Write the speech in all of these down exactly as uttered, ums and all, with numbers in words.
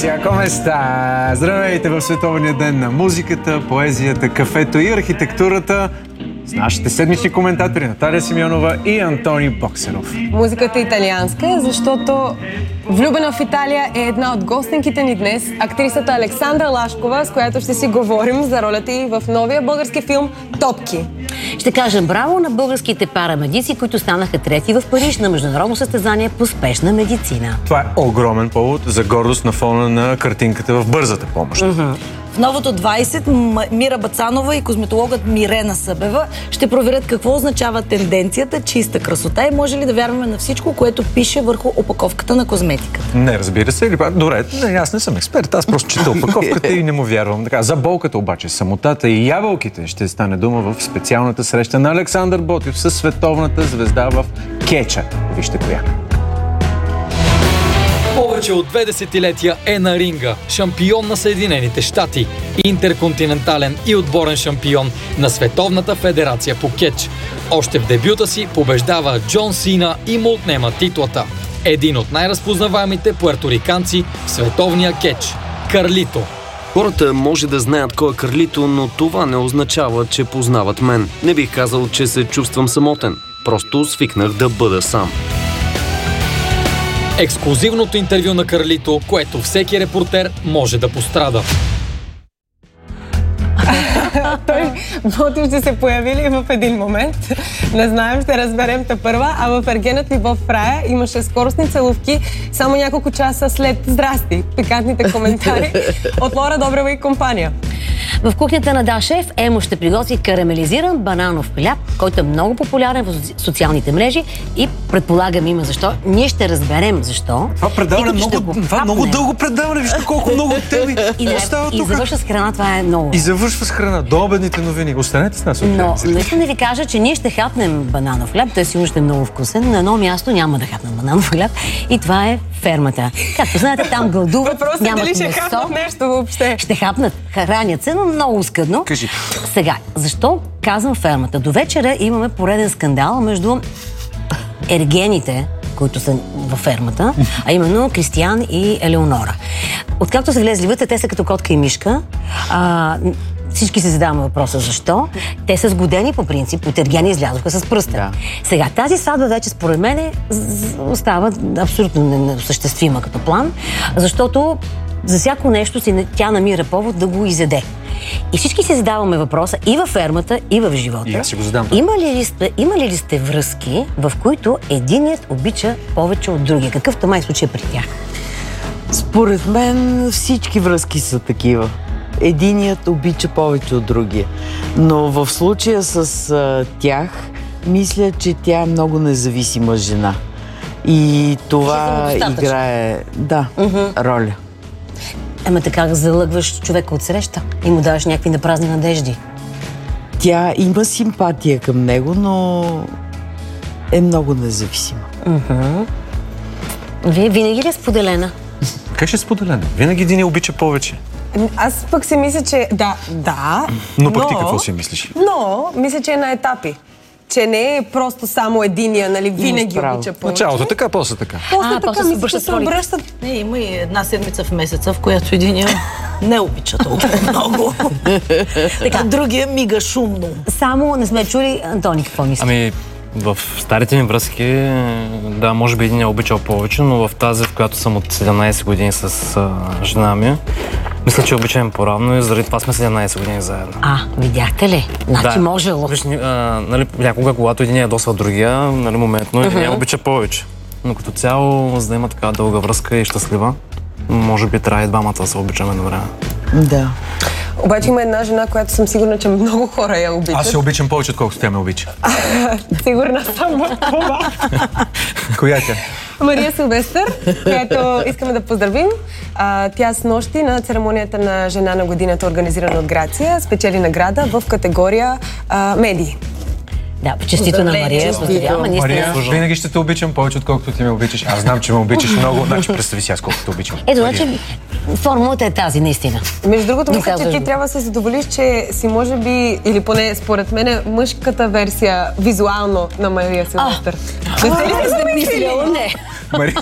Come sta? Здравейте в Световния ден на музиката, поезията, кафето и архитектурата с нашите седмични коментатори Наталия Симеонова и Антони Боксеров. Музиката е италианска, защото влюбена в Италия е една от гостинките ни днес, актрисата Александра Лашкова, с която ще си говорим за ролята й в новия български филм «Топки». Ще кажем браво на българските парамедици, които станаха трети в Париж на международно състезание по спешна медицина. Това е огромен повод за гордост на фона на картинката в бързата помощ. Mm-hmm. В новото двайсет Мира Бацанова и козметологът Мирена Събева ще проверят какво означава тенденцията чиста красота и може ли да вярваме на всичко, което пише върху опаковката на козметиката. Не, разбира се. Добре, не, аз не съм експерт, аз просто чета опаковката и не му вярвам. Така, за болката обаче, самотата и ябълките ще стане дума в специалната среща на Александър Ботев със световната звезда в кетча. Вижте коя. Повече от две десетилетия е на ринга, шампион на Съединените щати, интерконтинентален и отборен шампион на Световната федерация по кетч. Още в дебюта си побеждава Джон Сина и му отнема титлата. Един от най-разпознаваемите пуерториканци в световния кетч – Карлито. Хората може да знаят кой е Карлито, но това не означава, че познават мен. Не бих казал, че се чувствам самотен. Просто свикнах да бъда сам. Ексклузивното интервю на Карлито, което всеки репортер може да пострада. Той Ботев ще се появи ли в един момент? Не знаем, ще разберем те първа, а в Ергенът любов в рая имаше скоростни целувки само няколко часа след здрасти. Пикантните коментари от Лора Добрева и компания. В кухнята на Да Шеф Емо ще приготви карамелизиран бананов хляб, който е много популярен в социалните мрежи и предполагам има защо. Ние ще разберем защо. Това предаване много, това много дълго предаване, вижте колко много теми. И, и завършва с храна, това е много. И завършва с храна, до обедните новини. Останете с нас. Но нека да ви кажа, че ние ще хапнем бананов хляб, той сигурно ще е много вкусен. На едно място няма да хапнем бананов хляб и това е фермата. Както знаете, там гълдуват, въпросът нямат дали ще месо. хапнат нещо въобще. Ще хапнат, хранят се, но много скъдно. Кажи. Сега, защо казвам фермата? До вечера имаме пореден скандал между ергените, които са във фермата, а именно Кристиян и Елеонора. Откакто са влезли вътре, те са като котка и мишка. А, всички се задаваме въпроса защо. Те са сгодени по принцип, от ергени излязоха с пръста. Да. Сега, тази сватба вече според мен остава абсолютно неосъществима като план, защото за всяко нещо си, тя намира повод да го изеде. И всички си задаваме въпроса и във фермата, и в живота. И аз си го задам. Има ли, ли сте, има ли ли сте връзки, в които единият обича повече от другия? Какъвто май случай при тях? Според мен всички връзки са такива. Единият обича повече от другия. Но в случая с а, тях, мисля, че тя е много независима жена. И това играе, да, uh-huh. роля. Ема така залъгваш човека от среща и му даваш някакви напразни надежди. Тя има симпатия към него, но е много независима. Uh-huh. Вие винаги ли е споделена? Как ще е споделена? Винаги един я обича повече. Аз пък си мисля, че да, да. Но пък но, ти какво си мислиш? Но, мисля, че е на етапи. Че не е просто само единия, нали, винаги обича повече. Началото така, после така. После а, така, после мисля, че се обръщат. Не, има и една седмица в месеца, в която единия не обича толкова много. Така, другия мига шумно. Само не сме чули Антони какво мисли. Ами, в старите ми връзки, да, може би един е обичал повече, но в тази, в която съм от седемнайсет години с а, жена ми, мисля, че обичаме по-равно и заради това сме седемнайсет години заедно. А, видяхте ли? Значи да. можело. Виж, а, нали, някога, когато един е ядосва другия, нали, моментно, един uh-huh. обича повече. Но като цяло, за да има така дълга връзка и щастлива, може би трябва и двамата да се обичаме на време. Да. Обаче има една жена, която съм сигурна, че много хора я обичат. Аз се обичам повече, отколкото тя ме обича. Сигурна съм в това. Коя е тя? Мария Силвестър, която искаме да поздравим. А, тя с нощи на церемонията на жена на годината, организирана от Грация, спечели награда в категория а, медии. Да, честито на Мария. Мария, винаги ще те обичам повече, отколкото ти ме обичаш. Аз знам, че ме обичаш много, значи представи си аз колко те обичам. Ето, значи формулата е тази, наистина. Между другото, мисля, че ти трябва да се задоволиш, че си може би, или поне според мен, мъжката версия визуално на Мария Силвестър. Не сте ли сте мислила? Не. Мари...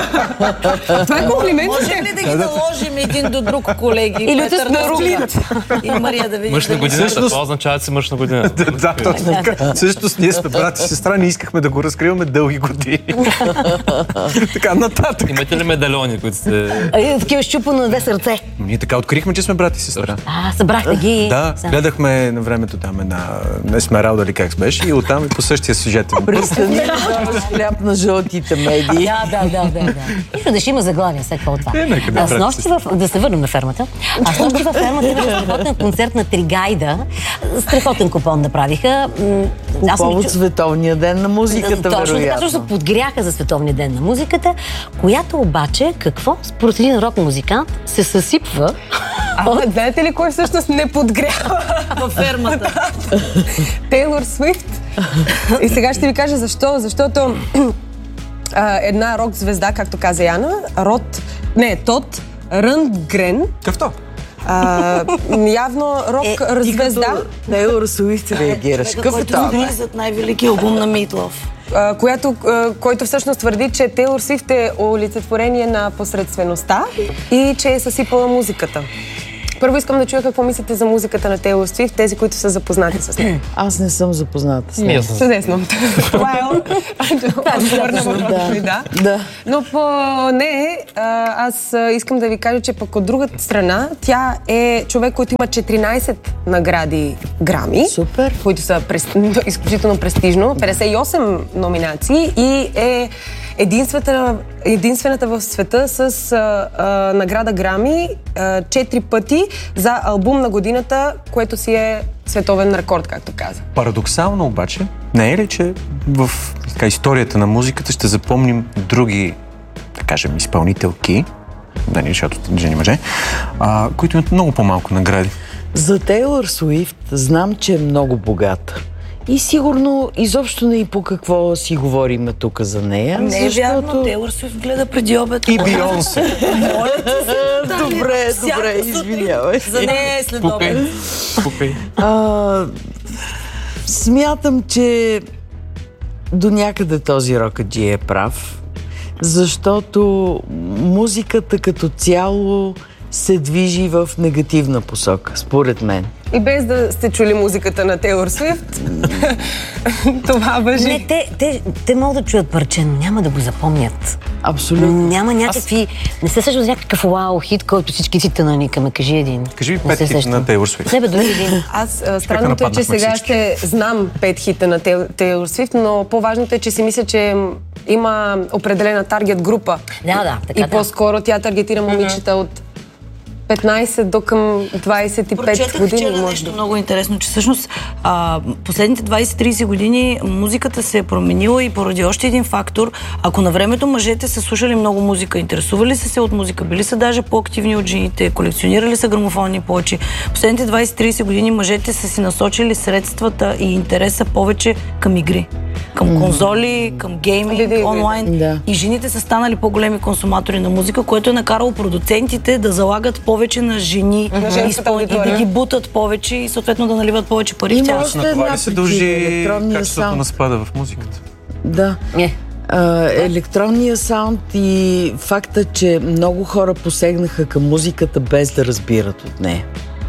Това е комплимент. Можем ли да ги наложим един до друг, колеги? Или Петър от да Румин. И Мария да види. Мъж на да годината, Всъщност- това означава, че си мъж на година. Да, точно така. Всъщност ние сме брат и сестра, не искахме да го разкриваме дълги години. Така, нататък. Имате ли медальони, които сте... А, и такива щупано на две сърце. Ние така открихме, че сме брат и сестра. А, събрахте ги. Да, Са. гледахме на времето там една Есмералда ли как беше и оттам и по същия сюжетен път. Престани да даваш хляб на жълтите медии. Да, да, да, да, да. Нищо да ще има заглавие, след какво от това. Е, нека да А, с правим нощи в... Да се върнем на фермата. А с нощи във фермата имаше страхотен концерт на Тригайда. Страхотен купон направиха. М, По аз съм повод чу- Световния ден на музиката, Точно така, защото вероятно. се подгряха за Световния ден на музиката, която обаче, какво? Според един рок-музикант се съсипва. А, знаете ли кой всъщност не подгрява? във фермата. Тейлор Свифт. И сега ще ви кажа защо. Защото а, една рок звезда, както каза Яна, Род, не, Тод Ръндгрен, Къвто? а, явно рок Ти звезда, като Тейлор Суифт реагираш. Какъв е Който това? стои зад най-великия албум на Митлов. а, която, а, който всъщност твърди, че Тейлор Свифт е олицетворение на посредствеността и че е съсипала музиката. Първо искам да чуя какво мислите за музиката на Тейлор Свифт, тези, които са запознати с нея. Аз не съм запозната с И нея. аз съм. Чудесно. Това е он. Отговор на въпроса ми, да. Да. Но по не, а, аз а, искам да ви кажа, че пък от другата страна, тя е човек, който има четиринайсет награди Грами, Супер. които са прес... изключително престижно, петдесет и осем номинации и е единствената, единствената в света с а, а, награда Грами а, четири пъти за албум на годината, което си е световен рекорд, както каза. Парадоксално обаче, не е ли, че в така, историята на музиката ще запомним други, да кажем, изпълнителки, нали, защото жени мъже, а, които имат много по-малко награди. За Тейлор Суифт знам, че е много богата. И сигурно изобщо не и по какво си говорим тук за нея. Не е вярно, Тейлор Суифт гледа преди обед. И Бионсе. Добре, добре, извинявай. За нея е след обед. Пукай. А, смятам, че до някъде този рокаджи е прав, защото музиката като цяло се движи в негативна посока, според мен. И без да сте чули музиката на Тейлор Свифт, това въжи. Не, те, те, те могат да чуят парче, но няма да го запомнят. Абсолютно. Няма някакви... Не се сещам за някакъв вау хит, който всички си наникаме. Кажи един. Кажи ми Не пет се хита сещам. на Тейлор Свифт. Не бе, дори един. Аз а, странното е, че нападнахме сега всички. ще знам пет хита на Тейл- Тейлор Свифт, но по-важното е, че си мисля, че м, има определена таргет група. Да, да, така И да. по-скоро тя таргетира момичета от петнайсет до към двайсет и пет Прочетах години, вчера може нещо би. много интересно, че всъщност а, последните двайсет-трийсет години музиката се е променила и поради още един фактор. Ако на времето мъжете са слушали много музика, интересували са се от музика, били са даже по-активни от жените, колекционирали са грамофонни плочи, последните двайсет-трийсет години мъжете са си насочили средствата и интереса повече към игри. Към конзоли, към гейминг, Види, види. онлайн. Да. И жените са станали по-големи консуматори на музика, което е накарало продуцентите да залагат повече на жени женската и, изпъл... и да аудитория. ги бутат повече и съответно да наливат повече пари в Има тях. още На това една ли се причина, дължи електронния качеството саунд. на спада в музиката? Да. Не. А, електронния саунд и факта, че много хора посегнаха към музиката без да разбират от нея.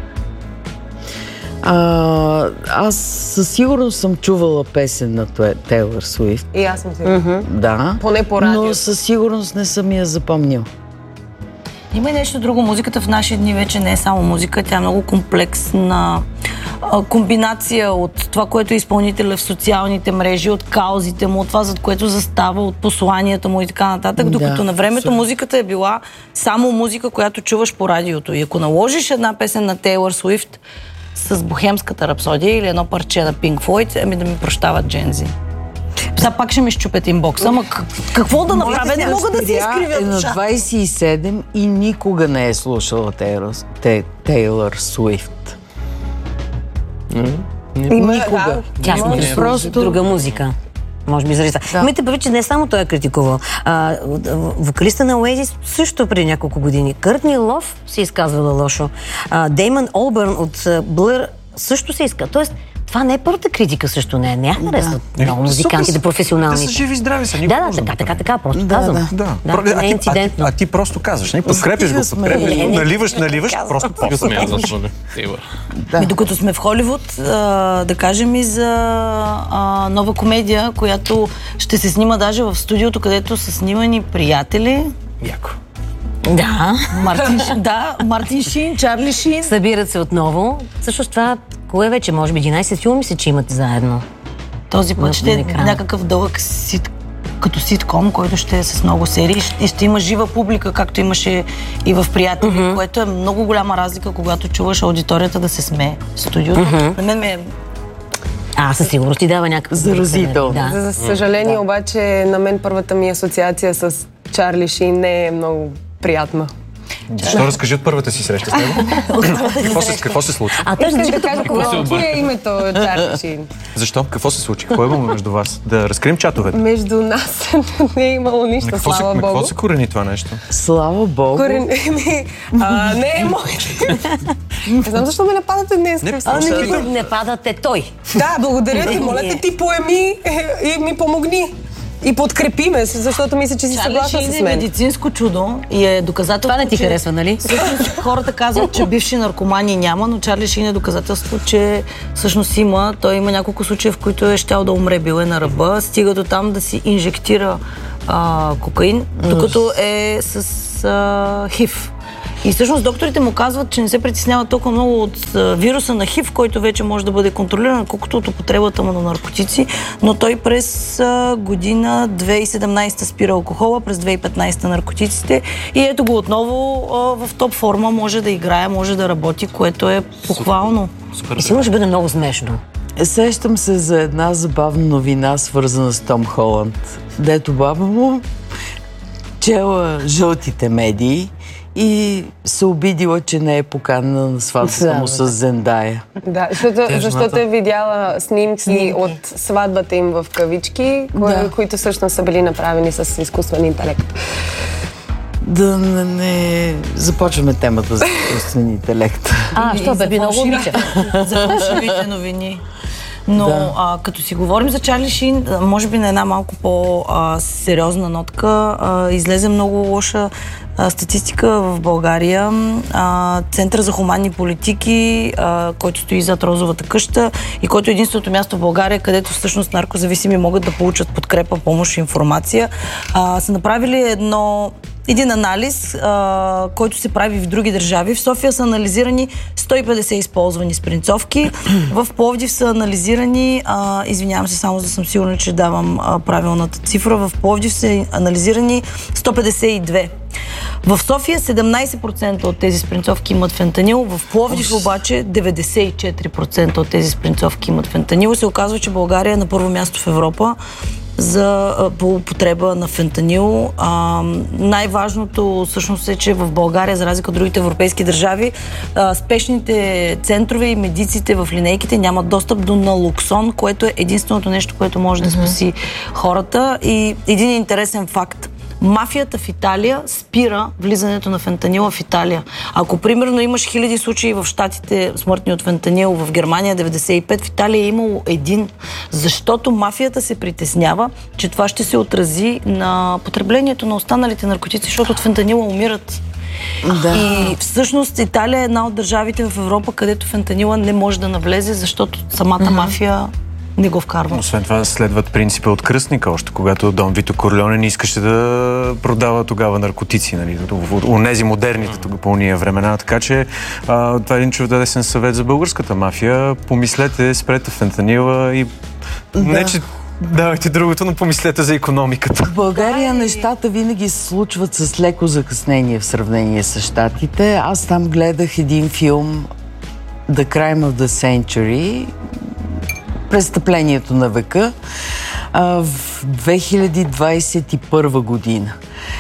А, аз със сигурност съм чувала песен на Туе- Тейлор Суифт. И аз съм сигурна. Да. Поне по радио. Но със сигурност не съм я запомнил. Има и нещо друго. Музиката в наши дни вече не е само музика, тя е много комплексна а, комбинация от това, което е изпълнителя в социалните мрежи, от каузите му, от това, зад което застава, от посланията му и така нататък, Да, докато на времето музиката е била само музика, която чуваш по радиото. И ако наложиш една песен на Тейлор Суифт с Бохемската рапсодия или едно парче на Pink Floyd, ами да ми прощават джензи. Сега пак ще ми щупят инбокса, ама к- какво да направя? Не мога да си Тя изкривя е на душата. двайсет и седем и никога не е слушала Тейлор, Те- Тейлор Суифт. Никога. Тя Може слуша просто- друга музика. Може би заради това. Да. Имайте предвид, че не само той е критикувал. А, вокалиста на Oasis също преди няколко години. Къртни Лов се изказвала лошо. А, Деймън Олбърн от а, Blur също се изказва. Тоест, това не е първата критика също нея. Не я харесват Да. много музикантите, професионалните. Те са живи и здрави са. Да, да, така, така, така, просто Да, казвам. да. Да. Да, Про- а, не е ти, инцидентно. а, ти, а ти просто казваш, не? Подкрепиш го, Стига подкрепиш сме. го, Не, не, наливаш, не, наливаш, казвам. просто Тук сме я заслали. Сигурно. Да. Ми, докато сме в Холивуд, а, да кажем и за а, нова комедия, която ще се снима даже в студиото, където са снимани приятели. Яко. Да. Мартин, Ш- да, Мартин Шин, Чарли Шин. Събират се отново. Също това, кое вече, може би единайсет филми се, че имат заедно. Този път На- ще на е екрана. някакъв дълъг сит, като ситком, който ще е с много серии и ще има жива публика, както имаше и в Приятели, mm-hmm. което е много голяма разлика, когато чуваш аудиторията да се смее в студиото. Mm-hmm. На мен ме е А, със сигурност ти дава някакъв... Заразително. Да. За съжаление, обаче, на мен първата ми асоциация с Чарли Шин не е много приятна. Защо разкажи от първата си среща с него? какво, се, какво се случи? А той Искам звучи да като кажа прокурор. какво чуя името Чарли Шин. Защо? Какво се случи? Какво е имало между вас? Да разкрием чатовете. Между нас не е имало На нищо, какво, се, слава на какво Богу. се корени това нещо? Слава Богу. Корен... Ми, а, не е моите. Не знам защо ме нападате днес. Не, Христо. А, Сега- не, не падате той. Да, благодаря ти. Моля те, ти поеми е, и ми помогни. И подкрепи ме, защото мисля, че си Чарли съгласна Шин с е мен. медицинско чудо и е доказателство, Това не ти че- харесва, нали? Всъщност хората казват, че бивши наркомани няма, но Чарли Шин е доказателство, че всъщност има. Той има няколко случаи, в които е щял да умре, бил е на ръба, стига до там да си инжектира а, кокаин, докато е с а, хив. И всъщност докторите му казват, че не се притесняват толкова много от а, вируса на хив, който вече може да бъде контролиран, колкото от употребата му на наркотици, но той през а, година две хиляди и седемнайсета спира алкохола, през две хиляди и петнайсета наркотиците и ето го отново а, в топ форма, може да играе, може да работи, което е похвално. И сигурно ще бъде много смешно. Сещам се за една забавна новина, свързана с Том Холанд. Дето баба му чела жълтите медии и се обидила, че не е поканена на сватбата Да, му да. с Зендая. Да, защото, Тя е защото жената. е видяла снимки от сватбата им в кавички, кои, Да. които всъщност са били направени с изкуствен интелект. Да не, не започваме темата за изкуствен интелект. А, И що за бе, би много фалшиви- обича. За фалшивите новини. Но Да. а, като си говорим за Чарли Шин, а, може би на една малко по-сериозна нотка, а, излезе много лоша а, статистика в България. А, Център за хуманни политики, а, който стои зад Розовата къща и който е единственото място в България, където всъщност наркозависими могат да получат подкрепа, помощ и информация, а, са направили едно един анализ, а, който се прави в други държави. В София са анализирани сто и петдесет използвани спринцовки. В Пловдив са анализирани, а, извинявам се само, за да съм сигурна, че давам а, правилната цифра, в Пловдив са анализирани сто петдесет и две. В София седемнайсет процента от тези спринцовки имат фентанил, в Пловдив обаче деветдесет и четири процента от тези спринцовки имат фентанил. Се оказва, че България е на първо място в Европа за а, по употреба на фентанил. А, най-важното всъщност е, че в България, за разлика от другите европейски държави, а, спешните центрове и медиците в линейките нямат достъп до налоксон, което е единственото нещо, което може да спаси хората. И един интересен факт. Мафията в Италия спира влизането на фентанила в Италия. Ако примерно имаш хиляди случаи в Щатите смъртни от фентанил, в Германия деветдесет и пет, в Италия е имало един, защото мафията се притеснява, че това ще се отрази на потреблението на останалите наркотици, защото от фентанила умират. Да. И всъщност Италия е една от държавите в Европа, където фентанила не може да навлезе, защото самата мафия не го вкарва. Освен това следват принципа от кръстника, още когато Дон Вито Корлеоне не искаше да продава тогава наркотици, нали, онези модерните тук по уния времена, така че а, това е един чудесен съвет за българската мафия. Помислете, спрете фентанила и не, че давайте другото, но помислете за икономиката. В България нещата винаги се случват с леко закъснение в сравнение с Щатите. Аз там гледах един филм The Crime of the Century, Престъплението на века, а, в две хиляди двайсет и първа година.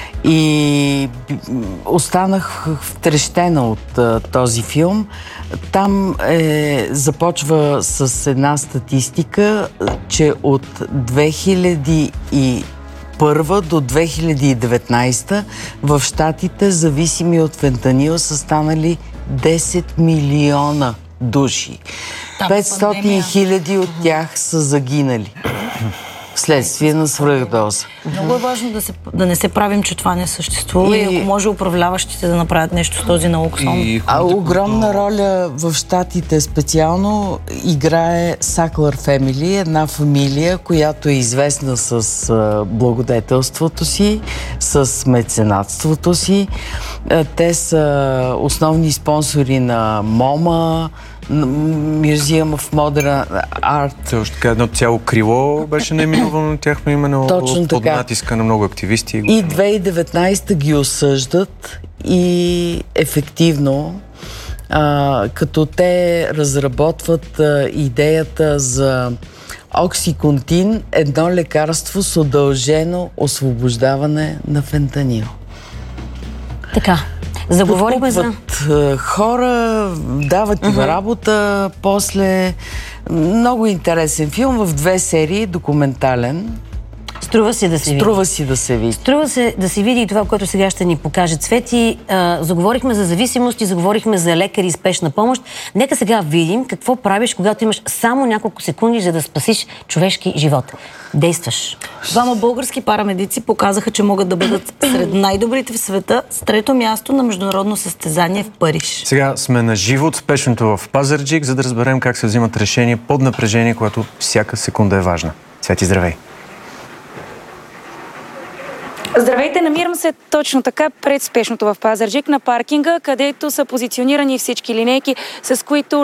И останах втрещена от а, този филм. Там е, започва с една статистика, че от две хиляди и първа до две хиляди и деветнайсета в Щатите зависими от фентанил са станали десет милиона души. петстотин хиляди от тях са загинали вследствие на свръхдоза. Много е важно да, се, да не се правим, че това не съществува и, и ако може управляващите да направят нещо с този налоксон. А огромна роля в Щатите специално играе Саклър Фемили, една фамилия, която е известна с а, благодетелството си, с меценатството си. А, те са основни спонсори на МОМА, Museum of Modern Art. Също така едно цяло крило беше наименувано на тях, именно Точно под така. натиска на много активисти. И две хиляди и деветнадесета ги осъждат и ефективно, а, като те разработват а, идеята за оксиконтин, едно лекарство с удължено освобождаване на фентанил. Така. Заговорихме за... Подпутват хора, дават им uh-huh. работа, после много интересен филм в две серии, документален. Струва се да се види. Струва си да се види. Струва се да се види и това, което сега ще ни покаже Цвети. А, заговорихме за зависимости, заговорихме за лекари и спешна помощ. Нека сега видим какво правиш, когато имаш само няколко секунди, за да спасиш човешки живот. Действаш. Двама български парамедици показаха, че могат да бъдат сред най-добрите в света с трето място на международно състезание в Париж. Сега сме на живо от спешното в Пазарджик, за да разберем как се взимат решения под напрежение, когато всяка секунда е важна. Цвети, здравей! Здравейте, намирам се точно така пред спешното в Пазарджик на паркинга, където са позиционирани всички линейки, с които